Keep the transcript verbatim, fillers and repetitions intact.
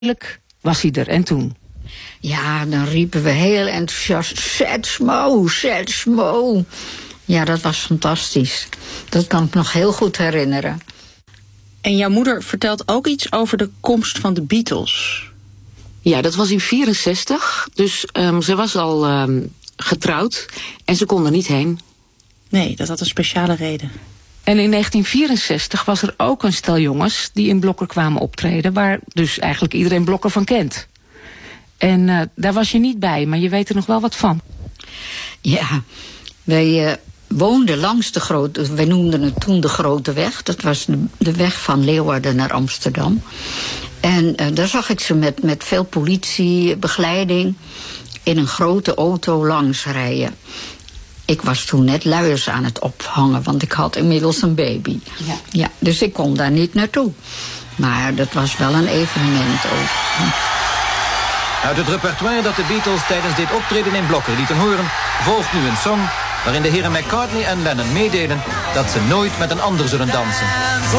was hij er en toen? Ja, dan riepen we heel enthousiast, Zet Smo, Zet Smo. Ja, dat was fantastisch. Dat kan ik nog heel goed herinneren. En jouw moeder vertelt ook iets over de komst van de Beatles. Ja, dat was in vierenzestig. Dus um, ze was al um, getrouwd en ze kon er niet heen. Nee, dat had een speciale reden. En in negentien vierenzestig was er ook een stel jongens die in Blokker kwamen optreden, waar dus eigenlijk iedereen Blokker van kent. En uh, daar was je niet bij, maar je weet er nog wel wat van. Ja, wij uh, woonden langs de grote, wij noemden het toen de Grote Weg. Dat was de, de weg van Leeuwarden naar Amsterdam. En uh, daar zag ik ze met, met veel politiebegeleiding in een grote auto langs rijden. Ik was toen net luiers aan het ophangen, want ik had inmiddels een baby. Ja. Ja, dus ik kon daar niet naartoe. Maar dat was wel een evenement ook. Uit het repertoire dat de Beatles tijdens dit optreden in Blokker lieten horen, volgt nu een song waarin de heren McCartney en Lennon meedelen dat ze nooit met een ander zullen dansen.